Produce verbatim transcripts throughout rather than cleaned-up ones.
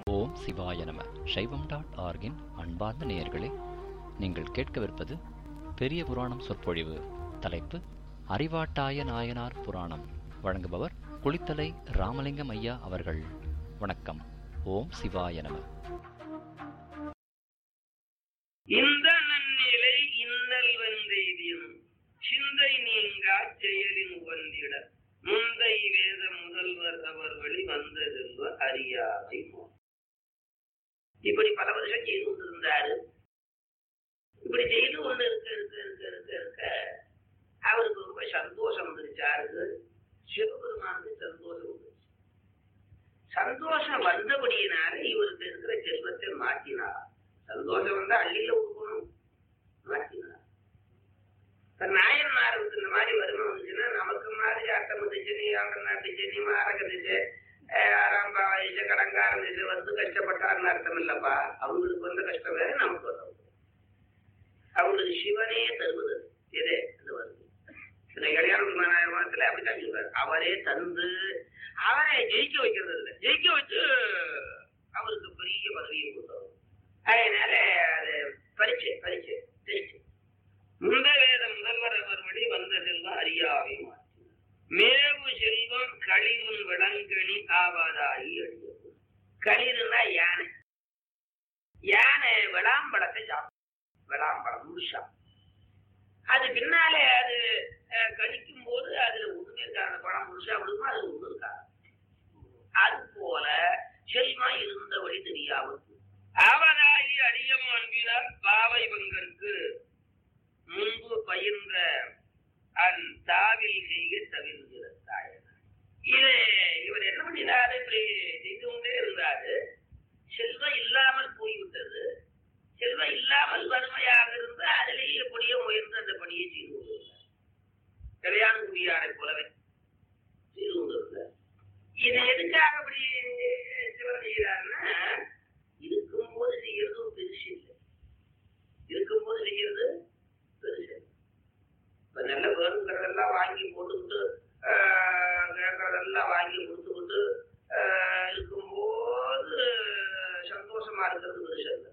ஓம் சிவாய நம. சைவம் டாட் ஆர்கின் அன்பார்ந்த நேயர்களே, நீங்கள் கேட்கவிருப்பது பெரிய புராணம் சொற்பொழிவு. தலைப்பு அறிவாட்டாய நாயனார் புராணம். வழங்குபவர் குளித்தலை ராமலிங்கம் ஐயா அவர்கள். வணக்கம். ஓம் சிவாய நம. இந்த நன்னிலை இன்னல் வெந்தெய்தியும் சிந்தை நீங்கா செயலின் உவந்திட முந்தை வேத முதல்வர் அவர் வழி வந்த செல்வ அறியாமை. இப்படி பல வருஷம் செய்து கொண்டிருந்தாரு. இப்படி செய்து கொண்டு இருக்க இருக்க இருக்க இருக்க இருக்க அவருக்கு ரொம்ப சந்தோஷம் வந்துருச்சாருக்கு. சிவபெருமானுக்கு சந்தோஷம் வந்துருச்சு. சந்தோஷம் வந்தபடியினால இவருக்கு இருக்கிற செல்வத்தை மாற்றினார். சந்தோஷம் வந்தா அள்ளியில கொடுக்கணும், மாற்றினார். நாயன்மாருக்கு இந்த மாதிரி வறுமை வந்துச்சுன்னா நமக்கு மாதிரி அட்டம் திசை ஆண்டநாட்டு திசை மாரக திசை ஆரம்பாவதிசை கடங்கார திசை வந்து கஷ்டப்பட்டாருன்னு அர்த்தம் இல்லப்பா. அவங்களுக்கு வந்த கஷ்டம் வேற, நமக்கு வரும். அவங்களுக்கு சிவனே தருவது எதே அது வருது. சில கல்யாண விமானத்துல அப்படித்தான் சொல்றாரு. அவரே தந்து அவரை ஜெயிக்க வைக்கிறது இல்லை, ஜெயிக்க வச்சு அவருக்கு பெரிய பதவியை கொடுத்தவர். அதனால அது பரிச்சை பரிச்சை தெரிச்சு முந்த வேத முதல்வர் அவர் வழி வந்த செல்வம் அறியாவை மாற்றினார். மேவு செல்வம் களிரும் விளங்கணி ஆவாதாகி அழியது. களிருன்னா யானை. யானை விளாம்பழத்தை சாப்பிடும். விளாம்பழம் முழுசா அது பின்னாலே அது கழிக்கும் போது அதுல ஒண்ணுமே இருக்காது. அந்த பழம் முழுசா விடுமா, அது ஒண்ணு இருக்காது. அது போல செல்வம் இருந்த வழி தெரியாமல் ஆவதாகி அழியம் அன்பினால் பாவை பங்கற்கு முன்பு பயின்ற தாவில் செய்க தவிர்கிற தாயனார். இது இவர் என்ன பண்ணினாரு? இப்படி செய்து கொண்டே இருந்தாரு. செல்வம் இல்லாமல் போய்விட்டது. செல்வம் இல்லாமல் வறுமையாக இருந்து அதிலேயே எப்படியோ உயர்ந்து அந்த பணியை செய்து கொண்டிருந்தார். கல்யாண குடியாரை போலவே செய்து கொண்டிருந்தார். இது எதுக்காக அப்படி சிவன் செய்கிறாருன்னா, இருக்கும்போது செய்யறது பெருசு இல்லை. இருக்கும்போது செய்யறது பெருசு. இப்ப நல்ல வேணுங்கிறதெல்லாம் வாங்கி போட்டுக்கிட்டு கேட்கறதெல்லாம் வாங்கி கொடுத்துக்கிட்டு இருக்கும்போது சந்தோஷமா இருக்கிறது பெருசு இல்லை.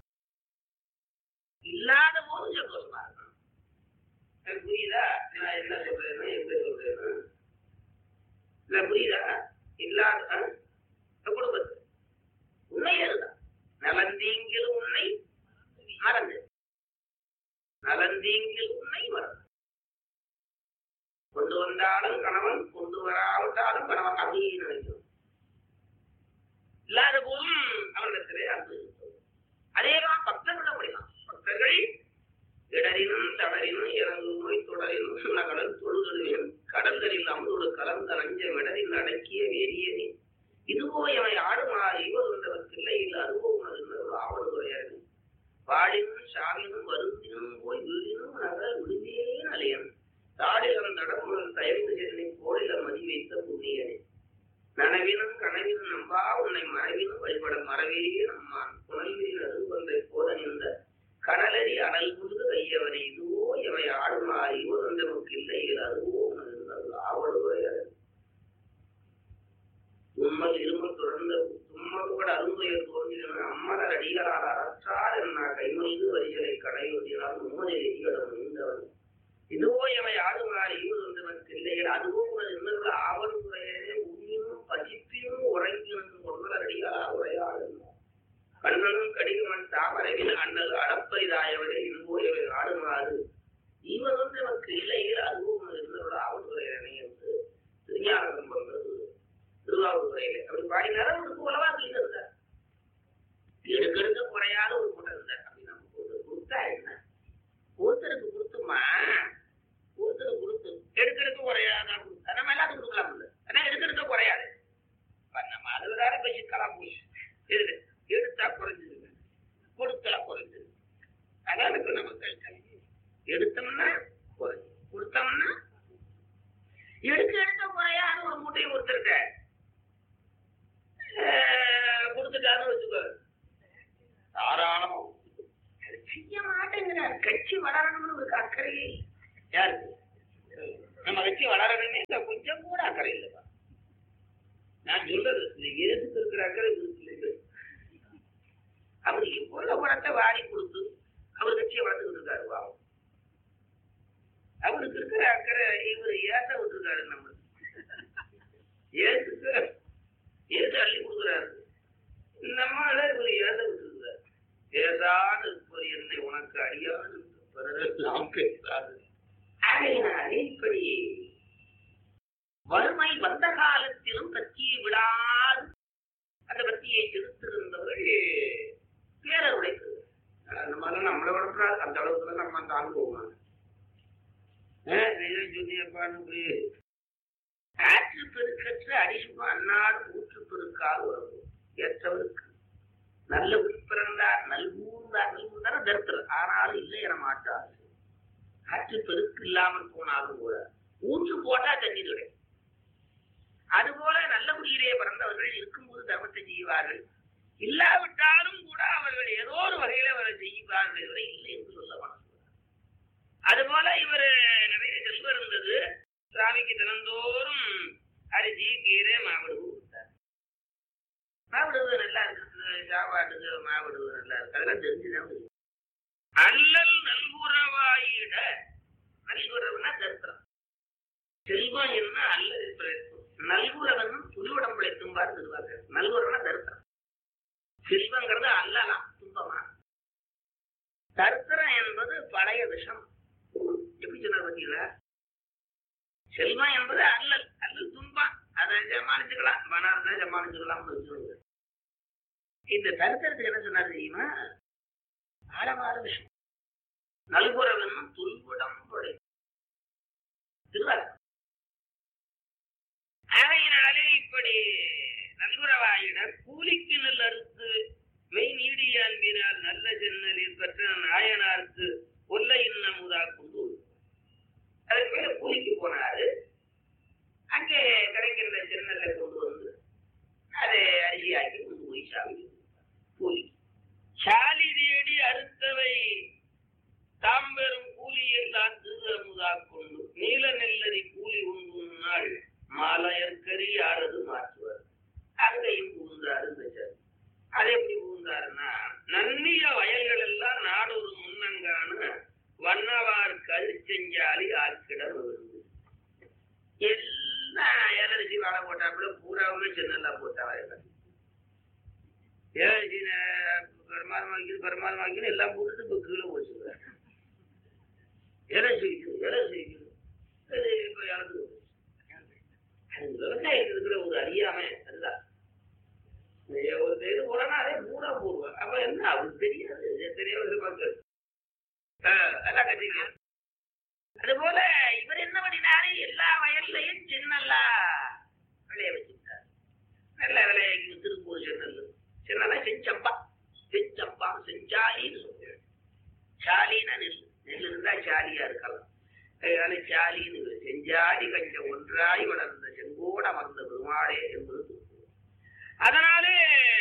இல்லாத போது சந்தோஷமா இருக்கணும். எனக்கு புரியுதா நான் என்ன சொல்றேன்னு, எப்படி சொல்றேன்னு? இல்ல புரியுதா? இல்லாத குடும்பத்து உண்மை அதுதான். நலந்தீங்கில் உன்னை மறந்து, நலந்தீங்கில் உன்னை மறந்து. கொண்டு வந்தாலும் கணவன், கொண்டு வராவிட்டாலும் கணவன் அப்படின்னு நினைக்கணும். இல்லாத போதும் அவனிடத்திலே அன்பு இருக்கும். அதேதான் பக்தர்கள் அப்படிதான். பக்தர்கள் இடரினும் தவறினும் இறங்கு நோய் தொடரினும் நகடல் தொழுதலினும் கடல்களில் அமுதோடு கலந்த நஞ்சம் இடரில் அடக்கிய வெறியனே இதுவோ எவை ஆடுமாறு இவருந்தவருக்கு இல்லை இல்லை அதுவோ உணர்ந்து ஆவடுதுறையார்கள் வாழினும் சாவினும் வருந்தினும் போய் வீழினும் நகர் விடுவே நலையன் தாடிலம் தடமுடன் தயவு சென்னை கோடில மதி வைத்த புண்ணியனே நனவினும் கனவினும் நம்பா உன்னை மறைவினும் வழிபட மறவே நம்மான் புனல்வீர் அருள்வந்தை போத நின்ற கடலறி அனல் புரிது கையவரை இதுவோ எவை ஆடுமாறு இவருந்தவருக்கு இல்லை இல்லை அதுவோ உணர்ந்தது ஆவடுதுறையார்கள் உண்மல் இருமல் தொடர்ந்த தும்மலோட அருந்துயர் தோன்றின அம்மலர் அடிகளால் அறற்றார் என்ன கைமொழிந்து வரிகளை கடையொட்டினால் உண்மதில் எதிரிடம் நீண்டவன் இதுவோ எவை ஆடுமாறு இவர் வந்தவனுக்கு இல்லைகள் அதுவோ உனது இன்னொரு ஆவடுதுறையனே உண்மையும் பசிப்பினும் உறங்கினும் ஒருவர் அடிகளால் உரையாடும் கண்ணனும் கடிகமன் தாமரையில் அண்ணல் அடப்பரிதாயவரை இதுவோ எவை ஆடுமாறு இவர் வந்து நமக்கு இல்லைகள் அதுவோ உனது இன்னொரு ஆவடுதுறையனே என்று திருஞானம் பண்றது திருவாவூரையில அப்படி பாடினார அவருக்கு உலவா சொல்லிட்டு இருந்தார். எடுக்கெடுக்க குறையாத ஒரு கூட்டம் இருந்தார். அப்படி நமக்கு ஒரு கொடுத்தா என்ன? ஒருத்தருக்கு கொடுத்துமா, ஒருத்தருக்கு கொடுத்து எடுக்கெடுக்க குறையாதா கொடுத்தா நம்ம எல்லாத்துக்கும் கொடுக்கலாம் இல்லை. ஆனா எடுக்கெடுக்க குறையாது. நம்ம அதுதான இப்ப சிக்கலாம் போச்சு. எது எடுத்தா குறைஞ்சிருக்கு, கொடுத்தா குறைஞ்சிருக்கு. அதான் இப்ப நமக்கு எடுத்தோம்னா குறைஞ்சி, கொடுத்தோம்னா எடுக்க எடுக்க குறையாத ஒரு மூட்டையை ஒருத்தருக்க கொடுத்துட்டாருன்னு வச்சுக்கோ, தாராளமா செய்ய மாட்டேங்கிறார். கட்சி வளரணும்னு ஒரு அக்கறையே யாருக்கு? நம்ம கட்சி வளரணுமே கொஞ்சம் கூட அக்கறை இல்லைப்பா. நான் சொல்றது இந்த ஏதுக்கு இருக்கிற அக்கறை இருக்கு. அவரு எவ்வளவு பணத்தை வாரி கொடுத்து அவர் கட்சியை வளர்த்துக்கிட்டு இருக்காரு பாவம். அவருக்கு இருக்கிற அக்கறை இவர் ஏச விட்டுருக்காரு. நம்ம ஏசுக்கு ஏசு அள்ளி கொடுக்குறாரு. நம்மளால இவர் ஏச விட்டுருக்கிறார். ஏசான இருப்பது என்னை உனக்கு அடியாது பிறரெல்லாம் பேசாது. ஆகையினாலே இப்படி வறுமை வந்த காலத்திலும் கட்சியை விடாது அந்த கட்சியை செலுத்திருந்தவர்கள் பேரர் உடைத்தது. அந்த மாதிரி நம்மளை விடக்கூடாது. அந்த அளவுக்கு நம்ம தாங்குவோம். ஆற்று பெருக்கற்ற அடிசுமா அன்னாடு ஊற்று பெருக்கால் உறவு ஏற்றவருக்கு நல்ல உயிர்ப்பிறந்தார் நல்கூர்ந்தார் நல்கூர்ந்தார் தருத்தர் ஆனாலும் இல்லை என மாட்டார். ஆற்று பெருக்கு இல்லாமல் போனாலும் கூட ஊற்று போட்டா தண்ணீர் கிடைக்கும். அதுபோல நல்ல உயிரே பிறந்தவர்கள் இருக்கும்போது தர்மத்தை செய்வார்கள். இல்லாவிட்டாலும் கூட அவர்கள் ஏதோ ஒரு வகையில அவரை செய்வார்கள். இவரை இல்லை என்று சொல்ல மனசு. அதுபோல இவர் நிறைய செல்வம் இருந்தது. சுவாமிக்கு தினந்தோறும் அரிசி கீரை மாவிடுவு கொடுத்தார். மாவிடுவது நல்லா இருக்கு. சாப்பாட்டுக்கு மாவிடுவது நல்லா இருக்கு. அதெல்லாம் தெரிஞ்சுதான். அல்லல் நல்குறவாயிட நல்குறவுனா தரித்திரம். செல்வம் என்ன அல்லது பிழைக்கும். நல்குறவனும் புலியுடம் பிழைக்கும் பாரு சொல்லுவாங்க. நல்குறவனா தரித்திரம். செல்வங்கிறது அல்லலாம் துன்பமா. தரித்திரம் என்பது பழைய விஷம். எப்படி சொன்னார் பார்த்தீங்களா? செல்வம் என்பது அல்லல் அல்லல் துன்பம். அதை சமாளிச்சுக்கலாம். பணம் சமாளிச்சுக்கலாம். இந்த தரித்திரத்துக்கு என்ன சொன்னார் தெரியுமா? ஆழமான விஷயம். நல்குறவன் துன்புடம் திருவாரூர். ஆகையினாலே இப்படி நல்குறவாயினர் கூலிக்கு நெல் அறுத்து மெய் நீடிய அன்பினால் நல்ல சென்னலில் பெற்ற நாயனாருக்கு கொல்லை இன்னமுதா கொண்டு அதுக்கு மேல கூலிக்கு போனாரு. அங்கே கிடைக்கின்ற சென்னலை கொண்டு வந்து அதை அரிசியாக்கி கொண்டு போய் சாமி கூலி சாலி தேடி அறுத்தவை தாம் பெறும் கூலியில் தான் திருமுதா கொண்டு நீல நெல்லரி கூலி உண்டு நாள் மாலையற்கறி யாரது மாற்றுவார். அங்கேயும் புகுந்தாரு. அதை எப்படி புகுந்தாருன்னா நன்னிய வயல்கள் எல்லாம் நாடொரு முன்னங்கான வண்ணவார் கழிச்செஞ்சாலி ஆக்கிடம் விழுந்து எல்லாம் ஏலரிசி வாழை போட்டாப்புல பூராவுமே சென்னல்லா போட்டா வயல். ஏலரிசி பெருமாள் பெருமாள் எல்லாம் போட்டுட்டு இப்போ கீழே போச்சுக்கிறார். ஏலரிசி விற்குது ஏலரிசி விற்குது. இப்போ இழந்து விவசாயத்தில் இருக்கிற ஒரு அறியாமை அதுதான். ஒரு இது போனா அதே மூடா போடுவார். அப்ப என்ன அவருக்கு தெரியாது. தெரியாத மக்கள் எல்லாம் கட்டிங்க. அதுபோல இவர் என்ன பண்ணினாரு? எல்லா வயல்லையும் சின்னல்லா விளைய வச்சுட்டார். நல்ல விளையாக்கி திருப்பூர் சென்னல் சின்னலா செஞ்சம்பா செஞ்சம்பா செஞ்சாலின்னு சொல்றேன். சாலின்னா நெல் நெல் இருந்தா சாலியா இருக்கலாம். அதனால சாலின்னு செஞ்சாலி கொஞ்சம் ஒன்றாய் வளர்ந்த செங்கோட அமர்ந்த பெருமாளே என்பது. அதனாலே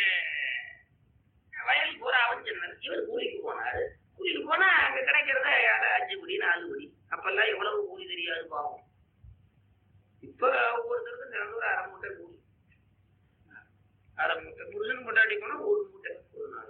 வயல் பூராவும் சென்னல். இவர் கூலிக்கு போனாரு. கூலிக்கு போனா அங்க கிடைக்கிறத அஞ்சு குடி நாலு குடி. அப்பெல்லாம் எவ்வளவு கூலி தெரியாது பாவம். இப்ப ஒவ்வொருத்தருக்கும் திறந்து ஒரு அரை மூட்டை கூலி. அரை மூட்டை புருஷன் கொண்டாடி போனா ஒரு மூட்டை ஒரு நாள்.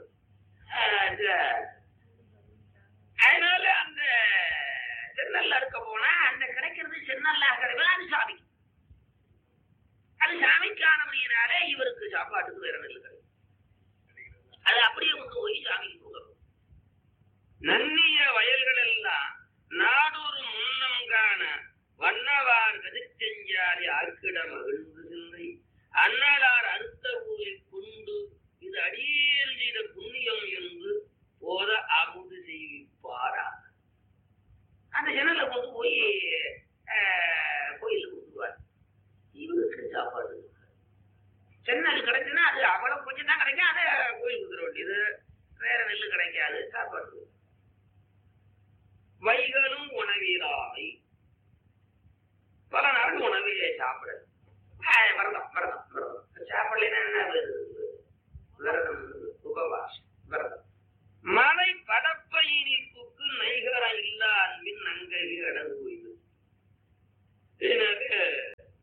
அதனால அந்த சென்னல்ல இருக்க போனா அந்த கிடைக்கிறது சென்னல்லா கிடையாது. அது சாமி அது சாமிக்கானபடியினாலே இவருக்கு சாப்பாட்டுக்கு வேற நெல் கிடைக்கும். அது அப்படியே கொண்டு போய் சாமிக்கு கொடுக்கணும். நன்னிய வயல்கள் எல்லாம் நாடொரு முன்னம் காண வண்ணவார் கதிர்ச்செஞ்சாரி ஆக்கிடம் எழுந்து சிந்தை அன்னலார் அறுத்த ஊரில் கொண்டு இது அடியேறு செய்த புண்ணியம் என்று போத அமுது செய்விப்பாரா. அந்த ஜனலை கொண்டு போய் கோயிலுக்கு கொடுத்துருவார். இவருக்கு சாப்பாடு சென்னல் கிடைச்சுன்னா அது அவ்வளவு கொஞ்சம் தான் கிடைக்கும். அதை கோயில் கொடுத்துட வேண்டியது. வேற நெல் கிடைக்காது. சாப்பாடு வைகளும் உணவீராய் பல நாள் உணவிலே சாப்பிட விரதம் விரதம் விரதம் சாப்பிடலன்னா என்ன விரதம் உபவாசம் விரதம். மலை படப்பயினிப்புக்கு நைகரம் இல்லா அன்பின் நங்கை அடங்கு போயிது.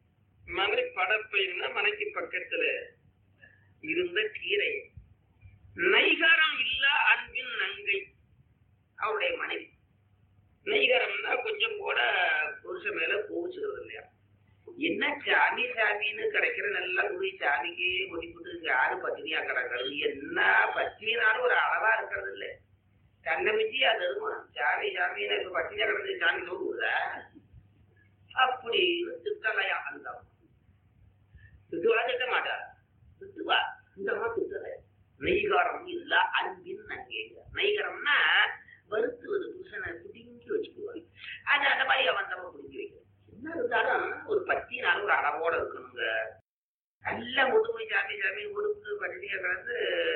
மலை படப்பயின்னா மலைக்கு பக்கத்துல இருந்த கீரை நைகரம் இல்ல அன்பின் நங்கை அவருடைய மனைவி. நைகரம்னா கொஞ்சம் கூட புருஷ மேல கோவிச்சுக்கிறது இல்லையா. என்ன சாமி சாமின்னு கிடைக்கிற நல்லா குடி சாமிக்கு கொடிப்புட்டு யாரு பத்தினியா கிடக்கிறது, என்ன பத்தினாலும் ஒரு அளவா இருக்கிறது இல்லை. தன்னை மிச்சி அது சாமி சாமின்னு இப்ப பத்தினியா கிடந்து சாமி சொல்லுவத அப்படின்னு திட்டலையா. அந்த திட்டுவா திட்ட மாட்டா, திட்டுவா இந்த அம்மா திட்டலையா. நெய்காரம் இல்ல அன்பின் நங்கேங்க. நெய்கரம்னா வருத்துவது, புருஷனை புடுங்கி வச்சுக்குவாங்க. அது அந்த மாதிரி அவன் தப்ப புடுங்கி வைக்கிறது. என்ன இருந்தாலும் ஒரு பத்தினாலும் ஒரு அளவோட இருக்கணுங்க. நல்ல முதுமை சாமி சாமி கொடுத்து பட்டினியா கிடந்து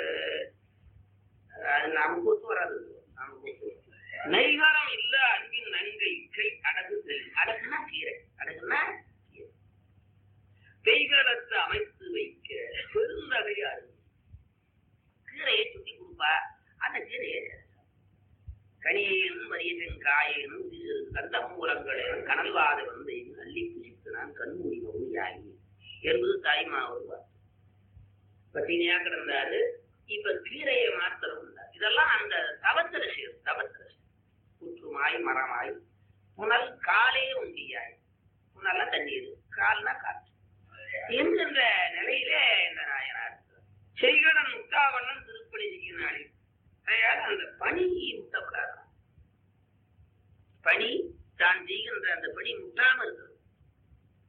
அது நமக்கு ஒத்து வராது. நமக்கு ஒத்து நெய்காரம் இல்ல அன்பின் நங்கை கை அடகு செல். அடகுனா கீரை, அடகுனா கீரை. கைகளத்தை அமைத்து வைக்க பெருந்தகையாரு கீரையை சுத்தி கொடுப்பா. அந்த கீரையை கனியேனும் வரியன் காயேனும் கந்த மூலங்களேனும் கனல்வாத வந்து அள்ளி குசித்து நான் கண்மூடி மொழியாகி என்பது தாய்மா வருவார். பட்டினியா கிடந்தாரு. இப்ப கீரையை மாத்திரம் இருந்தார். இதெல்லாம் அந்த தவத்திர சேர். தவத்திர சேர் புற்றுமாய் மரமாய் புனல் காலே உண்டியாய். புனல்ல தண்ணீர், கால்னா காற்று என்கின்ற நிலையிலே இந்த நாயனார் செய்கடன் முட்டாவண்ணன் திருப்பணி செய்யினாள். அந்த பணி முட்டப்படாது. பணி தான் செய்கின்ற அந்த பணி முட்டாம இருக்கிறது.